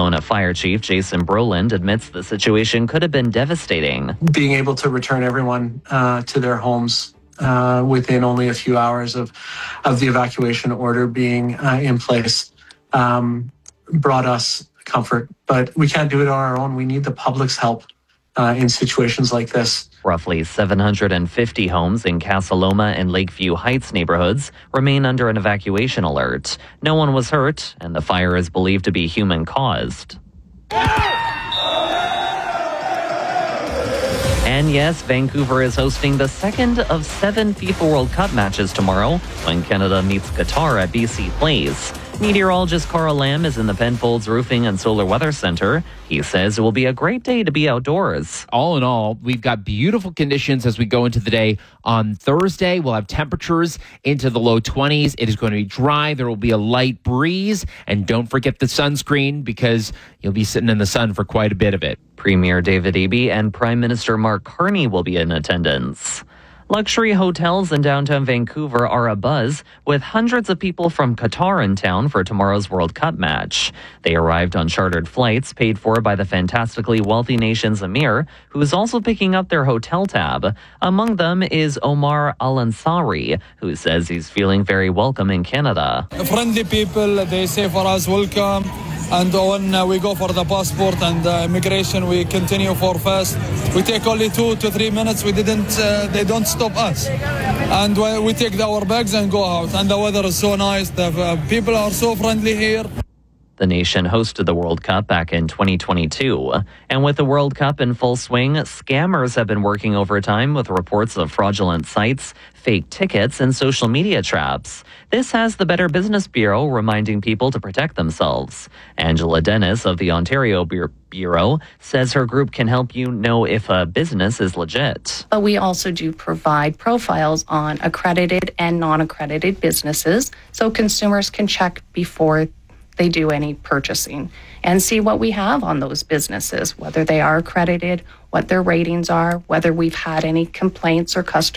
Kelowna Fire Chief Jason Brolin admits the situation could have been devastating. Being able to return everyone to their homes within only a few hours of the evacuation order being in place brought us comfort. But we can't do it on our own. We need the public's help in situations like this. Roughly 750 homes in Casa Loma and Lakeview Heights neighborhoods remain under an evacuation alert. No one was hurt, and the fire is believed to be human-caused. And yes, Vancouver is hosting the second of 7 FIFA World Cup matches tomorrow when Canada meets Qatar at BC Place. Meteorologist Carl Lamb is in the Penfolds Roofing and Solar Weather Center. He says it will be a great day to be outdoors. All in all, we've got beautiful conditions as we go into the day. On Thursday, we'll have temperatures into the low 20s. It is going to be dry. There will be a light breeze. And don't forget the sunscreen because you'll be sitting in the sun for quite a bit of it. Premier David Eby and Prime Minister Mark Carney will be in attendance. Luxury hotels in downtown Vancouver are abuzz, with hundreds of people from Qatar in town for tomorrow's World Cup match. They arrived on chartered flights paid for by the fantastically wealthy nation's emir, who is also picking up their hotel tab. Among them is Omar Al Ansari, who says he's feeling very welcome in Canada. Friendly people, they say for us welcome. And when we go for the passport and immigration, we continue for fast. We take only 2 to 3 minutes. They don't stop us. And we take our bags and go out. And the weather is so nice. The people are so friendly here. The nation hosted the World Cup back in 2022. And with the World Cup in full swing, scammers have been working overtime with reports of fraudulent sites, fake tickets, and social media traps. This has the Better Business Bureau reminding people to protect themselves. Angela Dennis of the Ontario Bureau says her group can help you know if a business is legit. But we also do provide profiles on accredited and non-accredited businesses so consumers can check before they do any purchasing and see what we have on those businesses, whether they are accredited, what their ratings are, whether we've had any complaints or customer